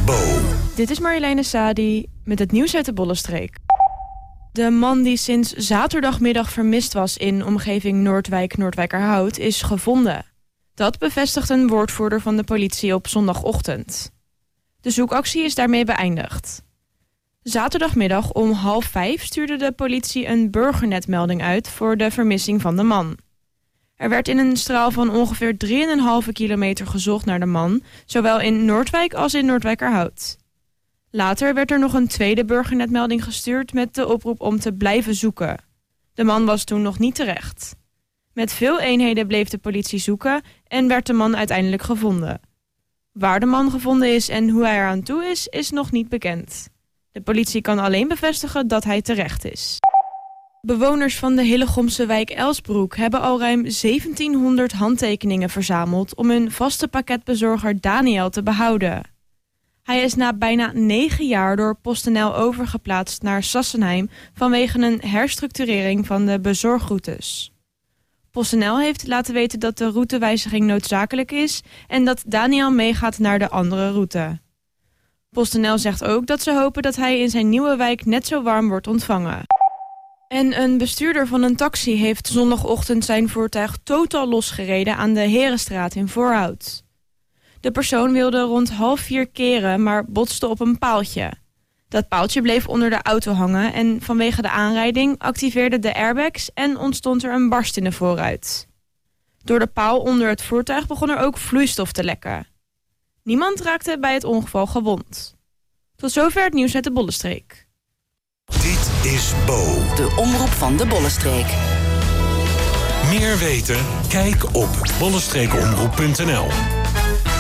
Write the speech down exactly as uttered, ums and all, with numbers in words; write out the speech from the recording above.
Bo. Dit is Marjoleine Sadi met het nieuws uit de Bollenstreek. De man die sinds zaterdagmiddag vermist was in omgeving Noordwijk-Noordwijkerhout is gevonden. Dat bevestigt een woordvoerder van de politie op zondagochtend. De zoekactie is daarmee beëindigd. Zaterdagmiddag om half vijf stuurde de politie een burgernetmelding uit voor de vermissing van de man. Er werd in een straal van ongeveer drie komma vijf kilometer gezocht naar de man, zowel in Noordwijk als in Noordwijkerhout. Later werd er nog een tweede burgernetmelding gestuurd met de oproep om te blijven zoeken. De man was toen nog niet terecht. Met veel eenheden bleef de politie zoeken en werd de man uiteindelijk gevonden. Waar de man gevonden is en hoe hij eraan toe is, is nog niet bekend. De politie kan alleen bevestigen dat hij terecht is. Bewoners van de Hillegomse wijk Elsbroek hebben al ruim zeventienhonderd handtekeningen verzameld om hun vaste pakketbezorger Daniel te behouden. Hij is na bijna negen jaar door PostNL overgeplaatst naar Sassenheim vanwege een herstructurering van de bezorgroutes. PostNL heeft laten weten dat de routewijziging noodzakelijk is en dat Daniel meegaat naar de andere route. PostNL zegt ook dat ze hopen dat hij in zijn nieuwe wijk net zo warm wordt ontvangen. En een bestuurder van een taxi heeft zondagochtend zijn voertuig totaal losgereden aan de Herenstraat in Voorhout. De persoon wilde rond half vier keren, maar botste op een paaltje. Dat paaltje bleef onder de auto hangen en vanwege de aanrijding activeerden de airbags en ontstond er een barst in de voorruit. Door de paal onder het voertuig begon er ook vloeistof te lekken. Niemand raakte bij het ongeval gewond. Tot zover het nieuws uit de Bollenstreek. Dit is Bo. De omroep van de Bollenstreek. Meer weten? Kijk op bollenstreekomroep punt n l.